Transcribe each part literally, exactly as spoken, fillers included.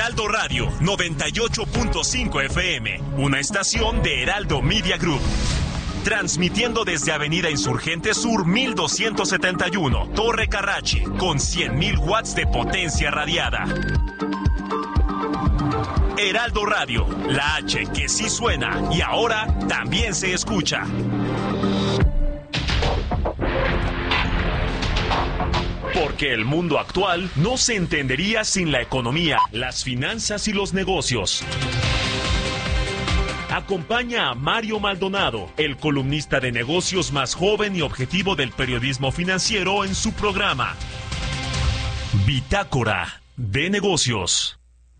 Heraldo Radio noventa y ocho punto cinco F M, una estación de Heraldo Media Group. Transmitiendo desde Avenida Insurgente Sur mil doscientos setenta y uno, Torre Carrachi, con cien mil watts de potencia radiada. Heraldo Radio, la H que sí suena y ahora también se escucha. Porque el mundo actual no se entendería sin la economía, las finanzas y los negocios. Acompaña a Mario Maldonado, el columnista de negocios más joven y objetivo del periodismo financiero, en su programa Bitácora de Negocios.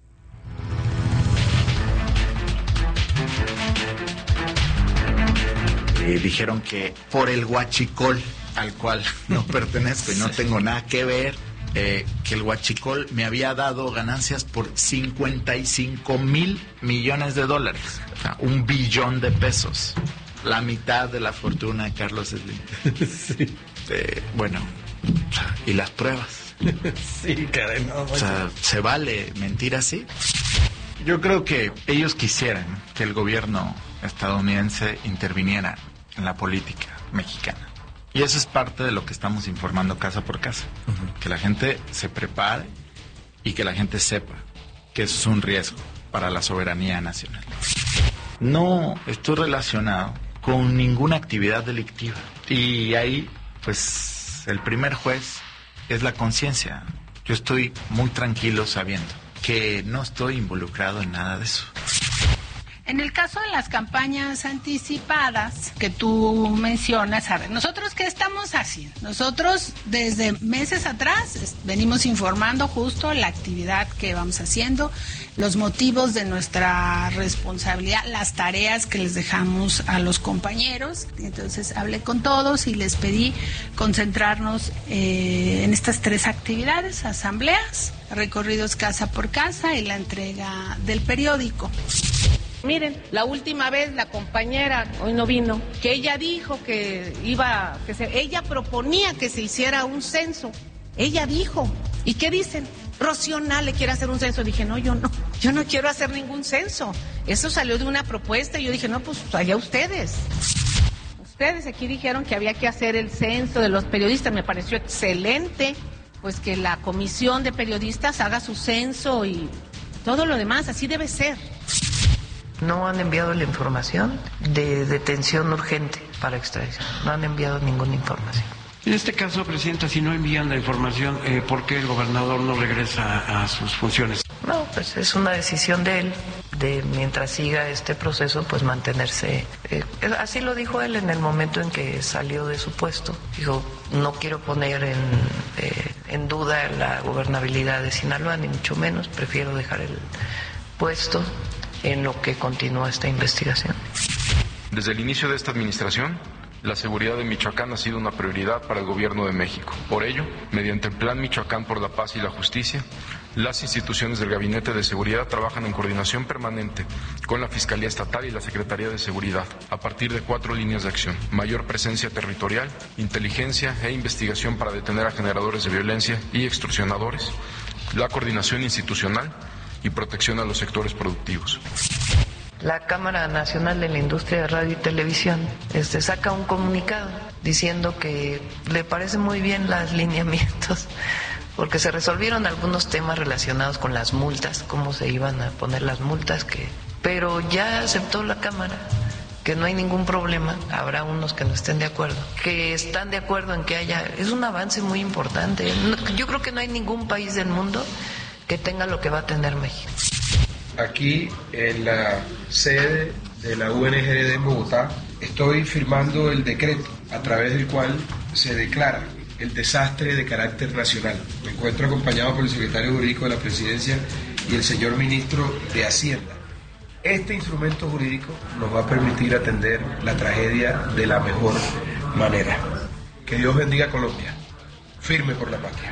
Eh, dijeron que por el huachicol, al cual no pertenezco y no tengo nada que ver, eh, que el huachicol me había dado ganancias por cincuenta y cinco mil millones de dólares, o sea, un billón de pesos, la mitad de la fortuna de Carlos Slim. Sí. Eh, bueno, o sea, ¿y las pruebas? Sí, caray, no, o sea, ¿se vale mentir así? Yo creo que ellos quisieran que el gobierno estadounidense interviniera en la política mexicana. Y eso es parte de lo que estamos informando casa por casa. Uh-huh. Que la gente se prepare y que la gente sepa que eso es un riesgo para la soberanía nacional. No estoy relacionado con ninguna actividad delictiva. Y ahí, pues, el primer juez es la conciencia. Yo estoy muy tranquilo sabiendo que no estoy involucrado en nada de eso. En el caso de las campañas anticipadas que tú mencionas, a ver, ¿nosotros qué estamos haciendo? Nosotros desde meses atrás venimos informando justo la actividad que vamos haciendo, los motivos de nuestra responsabilidad, las tareas que les dejamos a los compañeros. Entonces hablé con todos y les pedí concentrarnos eh, en estas tres actividades: asambleas, recorridos casa por casa y la entrega del periódico. Miren, la última vez la compañera, hoy no vino, que ella dijo que iba, que se, ella proponía que se hiciera un censo. Ella dijo. ¿Y qué dicen? Rocío Nale quiere hacer un censo. Dije, no, yo no, yo no quiero hacer ningún censo. Eso salió de una propuesta y yo dije, no, pues allá ustedes. Ustedes aquí dijeron que había que hacer el censo de los periodistas. Me pareció excelente, pues que la comisión de periodistas haga su censo y todo lo demás, así debe ser. No han enviado la información de detención urgente para extradición. No han enviado ninguna información. En este caso, Presidenta, si no envían la información, eh, ¿por qué el gobernador no regresa a, a sus funciones? No, pues es una decisión de él, de mientras siga este proceso, pues mantenerse. Eh, así lo dijo él en el momento en que salió de su puesto. Dijo, no quiero poner en, eh, en duda la gobernabilidad de Sinaloa, ni mucho menos. Prefiero dejar el puesto en lo que continúa esta investigación. Desde el inicio de esta administración, la seguridad de Michoacán ha sido una prioridad para el Gobierno de México. Por ello, mediante el Plan Michoacán por la Paz y la Justicia, las instituciones del Gabinete de Seguridad trabajan en coordinación permanente con la Fiscalía Estatal y la Secretaría de Seguridad, a partir de cuatro líneas de acción: mayor presencia territorial, inteligencia e investigación para detener a generadores de violencia y extorsionadores, la coordinación institucional y protección a los sectores productivos. La Cámara Nacional de la Industria de Radio y Televisión este, saca un comunicado diciendo que le parecen muy bien los lineamientos, porque se resolvieron algunos temas relacionados con las multas, cómo se iban a poner las multas, que, pero ya aceptó la Cámara que no hay ningún problema. Habrá unos que no estén de acuerdo, que están de acuerdo en que haya, es un avance muy importante. Yo creo que no hay ningún país del mundo que tenga lo que va a tener México. Aquí en la sede de la U N G R D en Bogotá estoy firmando el decreto a través del cual se declara el desastre de carácter nacional. Me encuentro acompañado por el secretario jurídico de la Presidencia y el señor ministro de Hacienda. Este instrumento jurídico nos va a permitir atender la tragedia de la mejor manera. Que Dios bendiga a Colombia. Firme por la patria.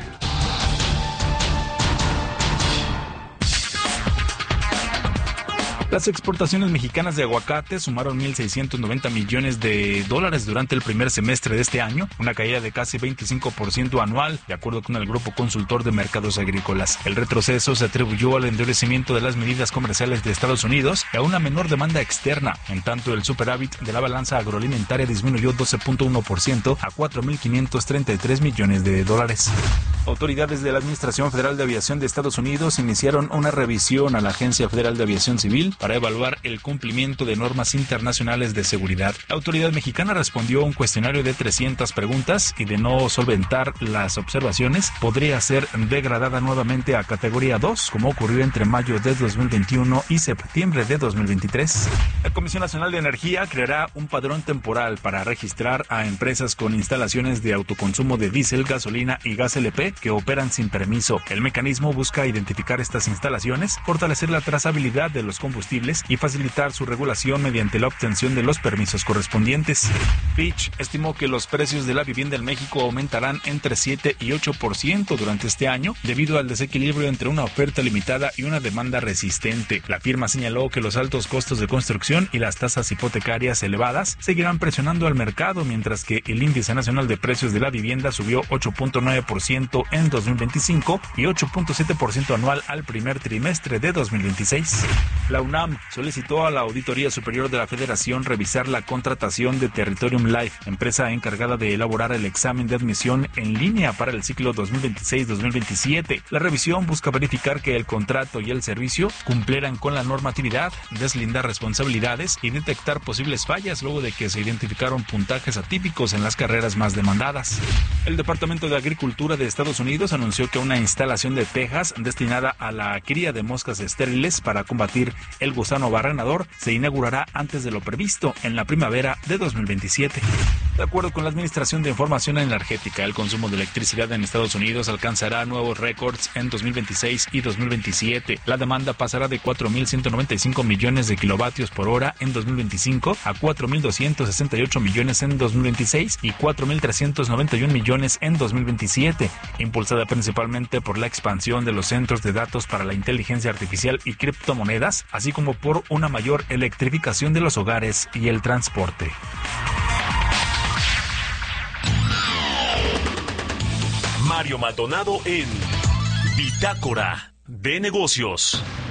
Las exportaciones mexicanas de aguacate sumaron mil seiscientos noventa millones de dólares durante el primer semestre de este año, una caída de casi veinticinco por ciento anual, de acuerdo con el Grupo Consultor de Mercados Agrícolas. El retroceso se atribuyó al endurecimiento de las medidas comerciales de Estados Unidos y a una menor demanda externa. En tanto, el superávit de la balanza agroalimentaria disminuyó doce punto uno por ciento a cuatro mil quinientos treinta y tres millones de dólares. Autoridades de la Administración Federal de Aviación de Estados Unidos iniciaron una revisión a la Agencia Federal de Aviación Civil para evaluar el cumplimiento de normas internacionales de seguridad. La autoridad mexicana respondió a un cuestionario de trescientas preguntas y de no solventar las observaciones podría ser degradada nuevamente a categoría dos, como ocurrió entre mayo de dos mil veintiuno y septiembre de dos mil veintitrés. La Comisión Nacional de Energía creará un padrón temporal para registrar a empresas con instalaciones de autoconsumo de diésel, gasolina y gas L P que operan sin permiso. El mecanismo busca identificar estas instalaciones, fortalecer la trazabilidad de los combustibles y facilitar su regulación mediante la obtención de los permisos correspondientes. Fitch estimó que los precios de la vivienda en México aumentarán entre siete y ocho por ciento durante este año debido al desequilibrio entre una oferta limitada y una demanda resistente. La firma señaló que los altos costos de construcción y las tasas hipotecarias elevadas seguirán presionando al mercado, mientras que el índice nacional de precios de la vivienda subió ocho punto nueve por ciento en dos mil veinticinco y ocho punto siete por ciento anual al primer trimestre de dos mil veintiséis. La UNAM solicitó a la Auditoría Superior de la Federación revisar la contratación de Territorium Life, empresa encargada de elaborar el examen de admisión en línea para el ciclo dos mil veintiséis dos mil veintisiete. La revisión busca verificar que el contrato y el servicio cumplieran con la normatividad, deslindar responsabilidades y detectar posibles fallas luego de que se identificaron puntajes atípicos en las carreras más demandadas. El Departamento de Agricultura de Estados Unidos anunció que una instalación de tejas destinada a la cría de moscas estériles para combatir el gusano barrenador se inaugurará antes de lo previsto en la primavera de dos mil veintisiete. De acuerdo con la Administración de Información Energética, el consumo de electricidad en Estados Unidos alcanzará nuevos récords en dos mil veintiséis y dos mil veintisiete. La demanda pasará de cuatro mil ciento noventa y cinco millones de kilovatios por hora en dos mil veinticinco a cuatro mil doscientos sesenta y ocho millones en dos mil veintiséis y cuatro mil trescientos noventa y uno millones en dos mil veintisiete, impulsada principalmente por la expansión de los centros de datos para la inteligencia artificial y criptomonedas, así como por una mayor electrificación de los hogares y el transporte. Mario Maldonado en Bitácora de Negocios.